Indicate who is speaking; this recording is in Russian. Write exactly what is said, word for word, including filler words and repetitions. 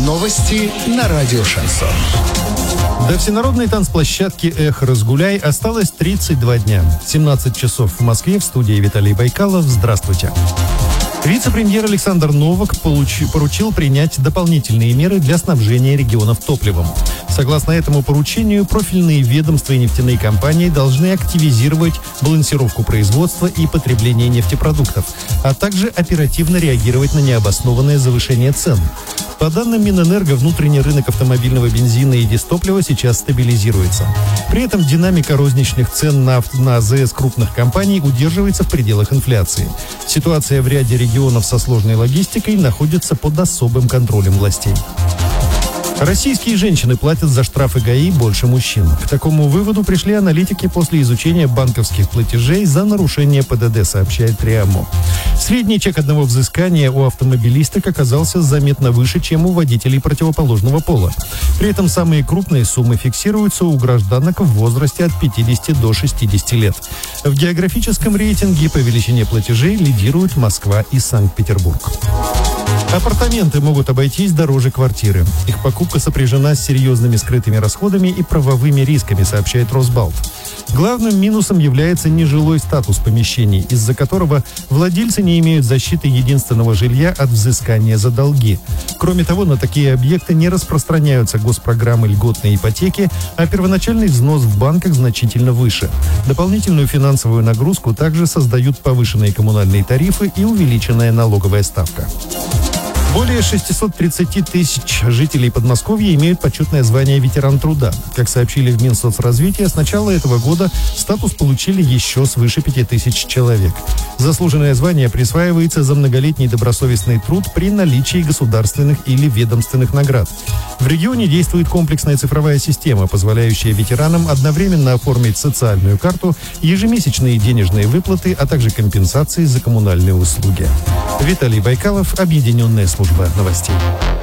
Speaker 1: Новости на радио «Шансон».
Speaker 2: До всенародной танцплощадки «Эх, разгуляй» осталось тридцать два дня. семнадцать часов в Москве, в студии Виталий Байкалов. Здравствуйте. Вице-премьер Александр Новак получ... поручил принять дополнительные меры для снабжения регионов топливом. Согласно этому поручению, профильные ведомства и нефтяные компании должны активизировать балансировку производства и потребления нефтепродуктов, а также оперативно реагировать на необоснованное завышение цен. По данным Минэнерго, внутренний рынок автомобильного бензина и дистоплива сейчас стабилизируется. При этом динамика розничных цен на, на АЗС крупных компаний удерживается в пределах инфляции. Ситуация в ряде регионов со сложной логистикой находится под особым контролем властей. Российские женщины платят за штрафы ГАИ больше мужчин. К такому выводу пришли аналитики после изучения банковских платежей за нарушение ПДД, сообщает РИА-МО. Средний чек одного взыскания у автомобилисток оказался заметно выше, чем у водителей противоположного пола. При этом самые крупные суммы фиксируются у гражданок в возрасте от пятидесяти до шестидесяти лет. В географическом рейтинге по величине платежей лидируют Москва и Санкт-Петербург. Апартаменты могут обойтись дороже квартиры. Их покупка сопряжена с серьезными скрытыми расходами и правовыми рисками, сообщает Росбалт. Главным минусом является нежилой статус помещений, из-за которого владельцы не имеют защиты единственного жилья от взыскания за долги. Кроме того, на такие объекты не распространяются госпрограммы льготной ипотеки, а первоначальный взнос в банках значительно выше. Дополнительную финансовую нагрузку также создают повышенные коммунальные тарифы и увеличенная налоговая ставка. Более шестисот тридцати тысяч жителей Подмосковья имеют почетное звание «Ветеран труда». Как сообщили в Минсоцразвития, с начала этого года статус получили еще свыше пяти тысяч человек. Заслуженное звание присваивается за многолетний добросовестный труд при наличии государственных или ведомственных наград. В регионе действует комплексная цифровая система, позволяющая ветеранам одновременно оформить социальную карту, ежемесячные денежные выплаты, а также компенсации за коммунальные услуги. Виталий Байкалов, Объединенная служба новостей.